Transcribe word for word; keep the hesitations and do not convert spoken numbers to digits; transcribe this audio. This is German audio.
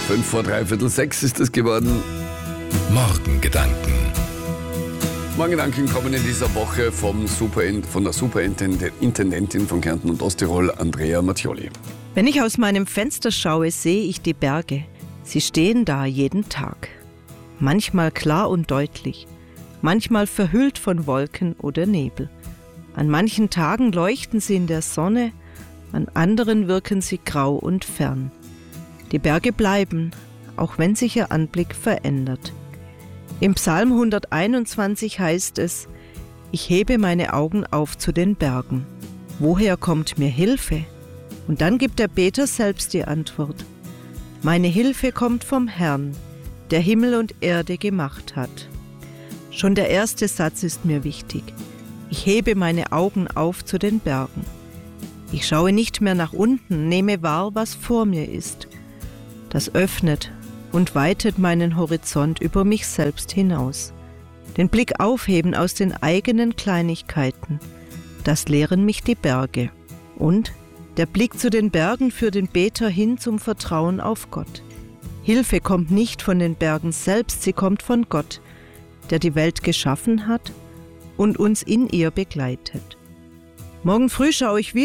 Fünf vor dreiviertel sechs ist es geworden. Morgengedanken. Morgengedanken kommen in dieser Woche vom Super, von der Superintendentin von Kärnten und Osttirol, Andrea Mattioli. Wenn ich aus meinem Fenster schaue, sehe ich die Berge. Sie stehen da jeden Tag. Manchmal klar und deutlich, manchmal verhüllt von Wolken oder Nebel. An manchen Tagen leuchten sie in der Sonne, an anderen wirken sie grau und fern. Die Berge bleiben, auch wenn sich ihr Anblick verändert. Im Psalm hunderteinundzwanzig heißt es: Ich hebe meine Augen auf zu den Bergen. Woher kommt mir Hilfe? Und dann gibt der Beter selbst die Antwort: Meine Hilfe kommt vom Herrn, der Himmel und Erde gemacht hat. Schon der erste Satz ist mir wichtig. Ich hebe meine Augen auf zu den Bergen. Ich schaue nicht mehr nach unten, nehme wahr, was vor mir ist. Das öffnet und weitet meinen Horizont über mich selbst hinaus. Den Blick aufheben aus den eigenen Kleinigkeiten, das lehren mich die Berge. Und der Blick zu den Bergen führt den Beter hin zum Vertrauen auf Gott. Hilfe kommt nicht von den Bergen selbst, sie kommt von Gott, der die Welt geschaffen hat und uns in ihr begleitet. Morgen früh schaue ich wieder